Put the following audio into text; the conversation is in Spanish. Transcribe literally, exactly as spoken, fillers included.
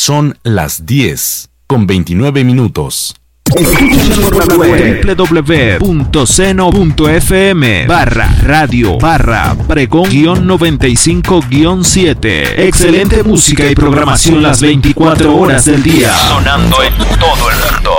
Son las diez con veintinueve minutos. w w w punto seno punto f m barra radio barra pregón guión noventa y cinco guión siete. Excelente música y programación las veinticuatro horas del día. Sonando en todo el mundo.